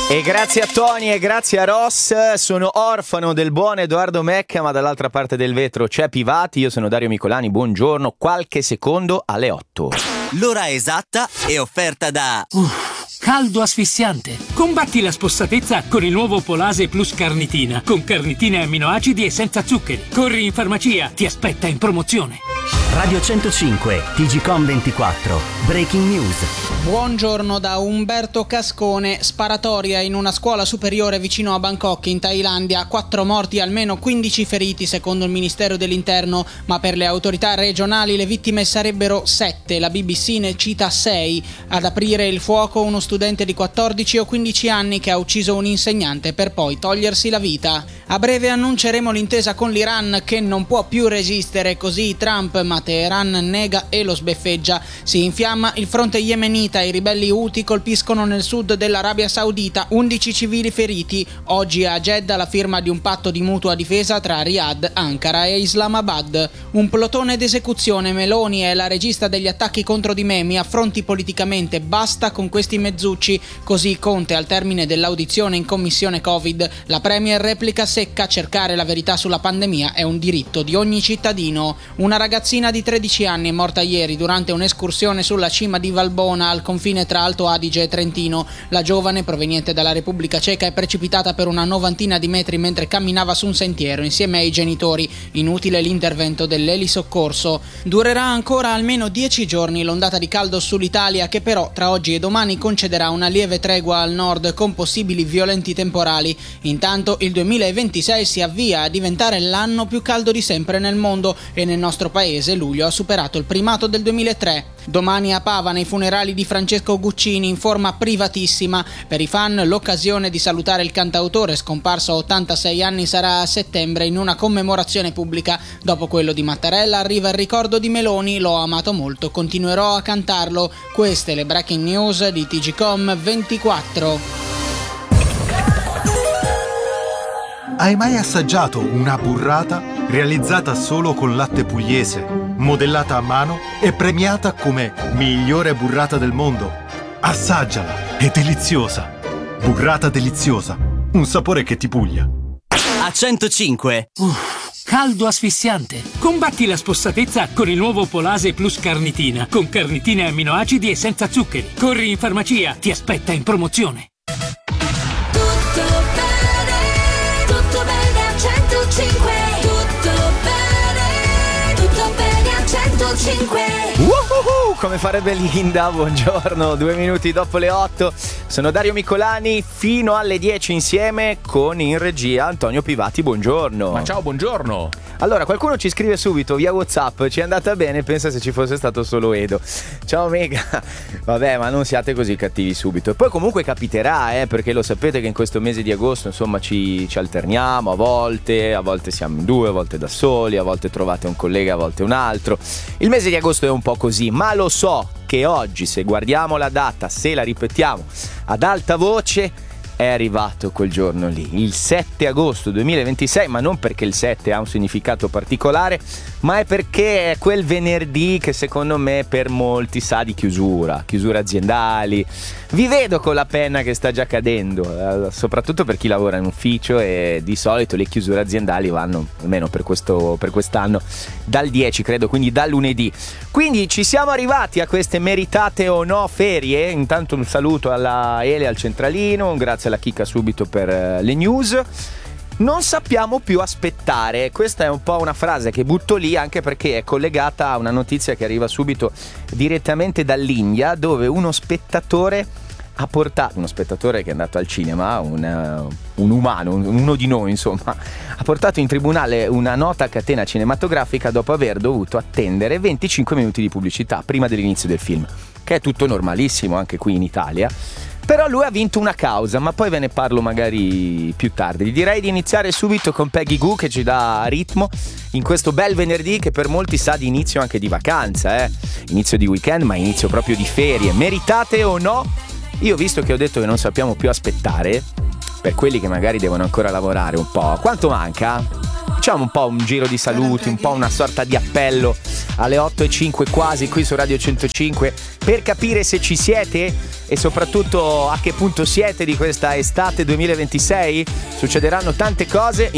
E grazie a Tony e grazie a Ross. Sono orfano del buon Edoardo Mecca, ma dall'altra parte del vetro c'è Pivati. Io sono Dario Micolani, buongiorno. Qualche secondo alle 8. L'ora esatta è offerta da... Caldo asfissiante. Combatti la spossatezza con il nuovo Polase Plus Carnitina, con carnitina e amminoacidi e senza zuccheri. Corri in farmacia, ti aspetta in promozione. Radio 105, TGcom 24, Breaking News. Buongiorno da Umberto Cascone. Sparatoria in una scuola superiore vicino a Bangkok in Thailandia. 4 morti e almeno 15 feriti secondo il Ministero dell'Interno, ma per le autorità regionali le vittime sarebbero 7. La BBC ne cita 6. Ad aprire il fuoco uno studente di 14 o 15 anni che ha ucciso un insegnante per poi togliersi la vita. A breve annunceremo l'intesa con l'Iran che non può più resistere, così Trump, ma Teheran nega e lo sbeffeggia. Si infiamma il fronte yemenita, i ribelli Houthi colpiscono nel sud dell'Arabia Saudita, 11 civili feriti. Oggi a Jeddah la firma di un patto di mutua difesa tra Riyadh, Ankara e Islamabad. Un plotone d'esecuzione, Meloni è la regista degli attacchi contro di me, mi affronti politicamente, basta con questi mezzucci. Così Conte al termine dell'audizione in commissione Covid. La Premier replica secca, cercare la verità sulla pandemia è un diritto di ogni cittadino. Una ragazzina di 13 anni è morta ieri durante un'escursione sulla cima di Valbona al confine tra Alto Adige e Trentino. La giovane, proveniente dalla Repubblica Ceca, è precipitata per una 90 di metri mentre camminava su un sentiero insieme ai genitori. Inutile l'intervento dell'elisoccorso. Durerà ancora almeno 10 giorni l'ondata di caldo sull'Italia, che però tra oggi e domani concederà una lieve tregua al nord con possibili violenti temporali. Intanto il 2026 si avvia a diventare l'anno più caldo di sempre nel mondo e nel nostro paese luglio ha superato il primato del 2003. Domani a Pava, nei funerali di Francesco Guccini in forma privatissima. Per i fan l'occasione di salutare il cantautore scomparso a 86 anni sarà a settembre in una commemorazione pubblica. Dopo quello di Mattarella arriva il ricordo di Meloni, l'ho amato molto, continuerò a cantarlo. Queste le breaking news di TGcom 24. Hai mai assaggiato una burrata realizzata solo con latte pugliese, modellata a mano e premiata come migliore burrata del mondo? Assaggiala, è deliziosa. Burrata deliziosa, un sapore che ti puglia. A 105. Caldo asfissiante. Combatti la spossatezza con il nuovo Polase Plus Carnitina, con carnitina e amminoacidi e senza zuccheri. Corri in farmacia, ti aspetta in promozione. Tutto bene a 105. Tutto bene a 105. Come farebbe Linda, buongiorno, 2 minuti dopo le 8. Sono Dario Micolani, fino alle 10 insieme con in regia Antonio Pivati, buongiorno. Ma ciao, buongiorno. Allora, qualcuno ci scrive subito via WhatsApp, ci è andata bene, pensa se ci fosse stato solo Edo. Ciao Mega. Vabbè, ma non siate così cattivi subito. E poi comunque capiterà, perché lo sapete che in questo mese di agosto, insomma, ci alterniamo a volte siamo in 2, a volte da soli, a volte trovate un collega, a volte un altro. Il mese di agosto è un po' così, ma lo so che oggi, se guardiamo la data, se la ripetiamo ad alta voce, è arrivato quel giorno lì, il 7 agosto 2026, ma non perché il 7 ha un significato particolare, ma è perché è quel venerdì che secondo me per molti sa di chiusura aziendali. Vi vedo con la penna che sta già cadendo, soprattutto per chi lavora in ufficio, e di solito le chiusure aziendali vanno, almeno per quest'anno, dal 10 credo, quindi dal lunedì. Quindi ci siamo arrivati a queste meritate o no ferie. Intanto un saluto alla Ele al centralino, grazie alla Chicca subito per le news. Non sappiamo più aspettare, questa è un po' una frase che butto lì anche perché è collegata a una notizia che arriva subito direttamente dall'India, dove uno spettatore che è andato al cinema, un umano, uno di noi insomma, ha portato in tribunale una nota catena cinematografica dopo aver dovuto attendere 25 minuti di pubblicità prima dell'inizio del film, che è tutto normalissimo anche qui in Italia. Però lui ha vinto una causa, ma poi ve ne parlo magari più tardi. Direi di iniziare subito con Peggy Goo, che ci dà ritmo in questo bel venerdì che per molti sa di inizio anche di vacanza, inizio di weekend, ma inizio proprio di ferie. Meritate o no? Io, visto che ho detto che non sappiamo più aspettare, per quelli che magari devono ancora lavorare un po', quanto manca? Facciamo un po' un giro di saluti, un po' una sorta di appello alle 8:05 quasi qui su Radio 105 per capire se ci siete e soprattutto a che punto siete di questa estate 2026. Succederanno tante cose.